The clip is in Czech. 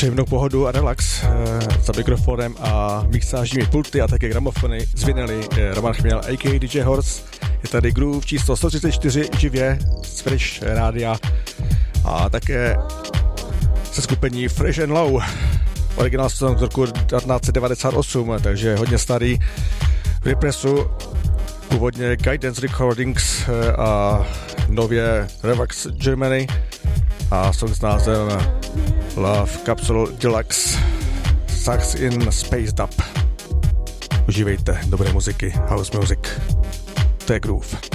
Příjemnou pohodu a relax za mikrofonem a mixážními pulty a také gramofony z vinily Roman Chměl a.k.a. DJ Horse. Je tady groove číslo 134 živě z Fresh Rádia a také se skupení Fresh and Low. Originál z roku 1998, takže hodně starý. V represu původně Guidance Recordings a nově Revax Germany a song s názvem Love Capsule Deluxe Sucks in Space Dub. Užívejte dobré muziky, house music. To je groove.